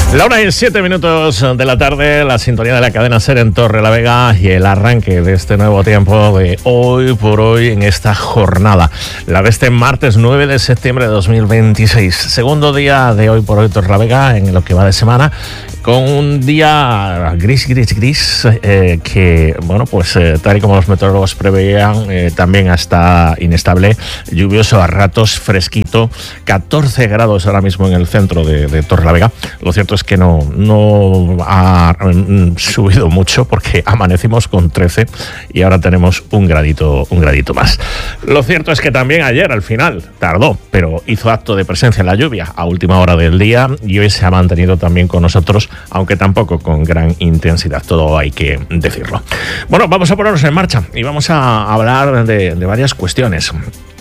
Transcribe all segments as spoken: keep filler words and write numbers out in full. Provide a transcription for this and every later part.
La hora y siete minutos de la tarde, la sintonía de la cadena SER en Torrelavega y el arranque de este nuevo tiempo de hoy por hoy en esta jornada. La de este martes nueve de septiembre de dos mil veintiséis. Segundo día de hoy por hoy Torrelavega en lo que va de semana, con un día gris, gris, gris, eh, que, bueno, pues eh, tal y como los meteorólogos preveían, eh, también hasta inestable, lluvioso a ratos, fresquito, catorce grados ahora mismo en el centro de, de Torrelavega. Lo cierto es que no, no ha mm, subido mucho, porque amanecimos con trece y ahora tenemos un gradito, un gradito más. Lo cierto es que también ayer, al final, tardó, pero hizo acto de presencia en la lluvia a última hora del día, y hoy se ha mantenido también con nosotros, aunque tampoco con gran intensidad, todo hay que decirlo. Bueno, vamos a ponernos en marcha y vamos a hablar de, de varias cuestiones.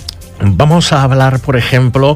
Vamos a hablar, por ejemplo,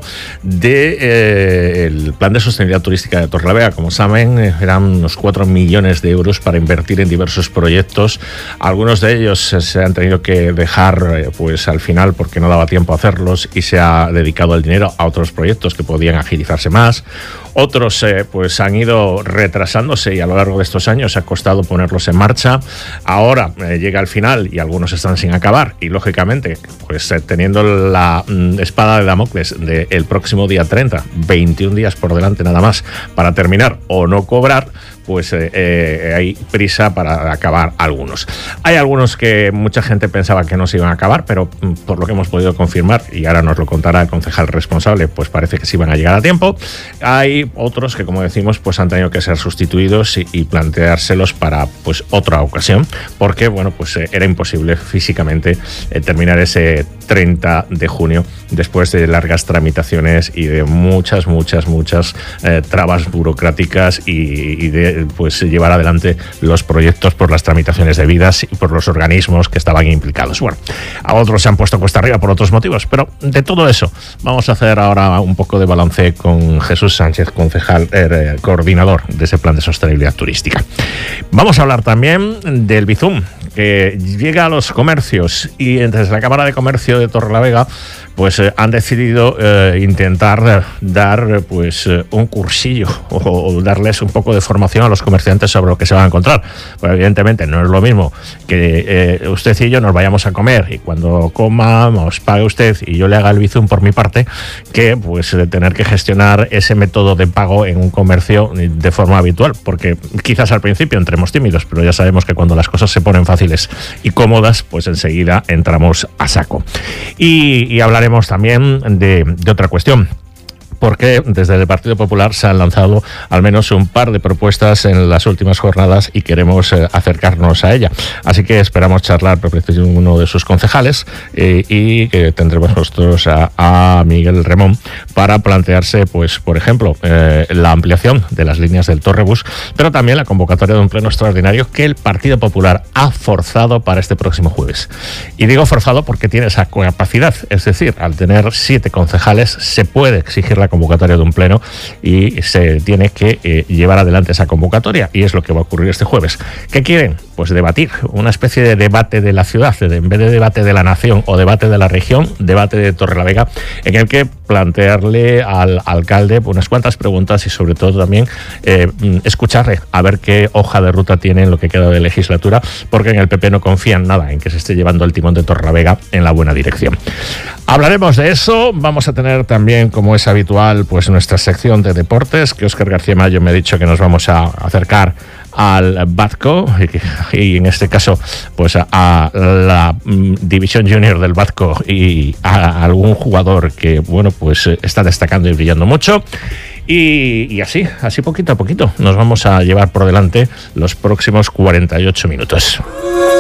de eh, el plan de sostenibilidad turística de Torrelavega. Como saben, eran unos cuatro millones de euros para invertir en diversos proyectos. Algunos de ellos se han tenido que dejar eh, pues al final porque no daba tiempo a hacerlos, y se ha dedicado el dinero a otros proyectos que podían agilizarse más. Otros eh, pues han ido retrasándose, y a lo largo de estos años ha costado ponerlos en marcha. Ahora eh, llega al final y algunos están sin acabar, y lógicamente pues eh, teniendo la mm, espada de Damocles del próximo día treinta, veintiún días por delante nada más para terminar o no cobrar, pues eh, eh, hay prisa para acabar algunos. Hay algunos que mucha gente pensaba que no se iban a acabar, pero mm, por lo que hemos podido confirmar, y ahora nos lo contará el concejal responsable, pues parece que sí van a llegar a tiempo. Hay otros que, como decimos, pues han tenido que ser sustituidos y, y planteárselos para pues otra ocasión, porque bueno, pues eh, era imposible físicamente eh, terminar ese treinta de junio después de largas tramitaciones y de muchas, muchas, muchas eh, trabas burocráticas, y, y de pues llevar adelante los proyectos por las tramitaciones debidas y por los organismos que estaban implicados. Bueno, a otros se han puesto cuesta arriba por otros motivos, pero de todo eso vamos a hacer ahora un poco de balance con Jesús Sánchez, concejal, eh, coordinador de ese plan de sostenibilidad turística. Vamos a hablar también del Bizum, que llega a los comercios, y desde la Cámara de Comercio de Torrelavega pues eh, han decidido eh, intentar dar pues eh, un cursillo o, o darles un poco de formación a los comerciantes sobre lo que se van a encontrar. Pues evidentemente no es lo mismo que eh, usted y yo nos vayamos a comer, y cuando coma os pague usted y yo le haga el Bizum por mi parte, que pues eh, tener que gestionar ese método de pago en un comercio de forma habitual, porque quizás al principio entremos tímidos, pero ya sabemos que cuando las cosas se ponen fáciles y cómodas, pues enseguida entramos a saco. Y, y hablaremos también de, de otra cuestión, porque desde el Partido Popular se han lanzado al menos un par de propuestas en las últimas jornadas y queremos eh, acercarnos a ella. Así que esperamos charlar con uno de sus concejales eh, y que tendremos nosotros a, a Miguel Remón para plantearse, pues, por ejemplo, eh, la ampliación de las líneas del Torrebús, pero también la convocatoria de un pleno extraordinario que el Partido Popular ha forzado para este próximo jueves. Y digo forzado porque tiene esa capacidad, es decir, al tener siete concejales se puede exigir la convocatoria de un pleno y se tiene que eh, llevar adelante esa convocatoria, y es lo que va a ocurrir este jueves. ¿Qué quieren? Pues debatir, una especie de debate de la ciudad, de, en vez de debate de la nación o debate de la región, debate de Torrelavega, en el que plantearle al alcalde unas cuantas preguntas y sobre todo también eh, escucharle a ver qué hoja de ruta tiene en lo que queda de legislatura, porque en el P P no confían nada en que se esté llevando el timón de Torrelavega en la buena dirección. Hablaremos de eso. Vamos a tener también, como es habitual, pues nuestra sección de deportes, que Óscar García Mayo me ha dicho que nos vamos a acercar al Batco, y, y en este caso pues a, a la mm, división junior del Batco, y a algún jugador que bueno pues está destacando y brillando mucho. Y, y así, así poquito a poquito nos vamos a llevar por delante los próximos cuarenta y ocho minutos.